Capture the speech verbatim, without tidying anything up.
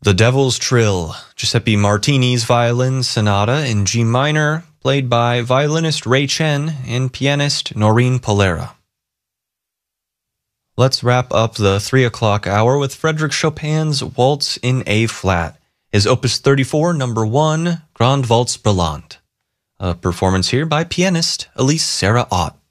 The Devil's Trill, Giuseppe Martini's Violin Sonata in G minor, played by violinist Ray Chen and pianist Noreen Polera. Let's wrap up the three o'clock hour with Frédéric Chopin's Waltz in A flat, his Opus thirty-four, number one, Grand Waltz Brillante. A performance here by pianist Elise Sarah Ott.